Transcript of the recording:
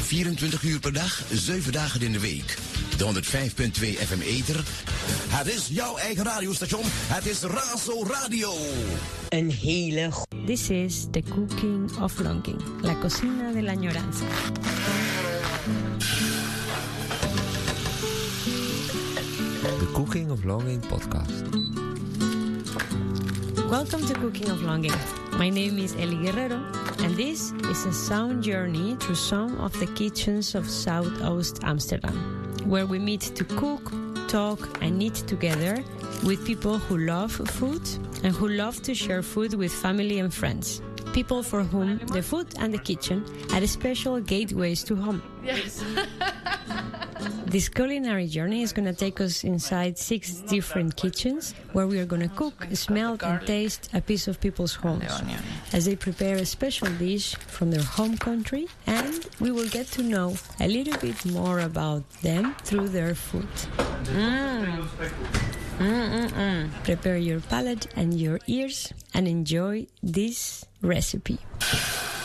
24 uur per dag, 7 dagen in de week. De 105.2 FM Ether. Het is jouw eigen radiostation. Het is Razo Radio. Een hele This is the cooking of longing. La cocina de la añoranza. The Cooking of Longing podcast. Welcome to Cooking of Longing. My name is Eli Guerrero, and this is a sound journey through some of the kitchens of Southoost Amsterdam, where we meet to cook, talk, and eat together with people who love food and who love to share food with family and friends. People for whom the food and the kitchen are special gateways to home. Yes. This culinary journey is going to take us inside 6 different kitchens where we are going to cook, smell, and taste a piece of people's homes as they prepare a special dish from their home country, and we will get to know a little bit more about them through their food. Prepare your palate and your ears and enjoy this recipe.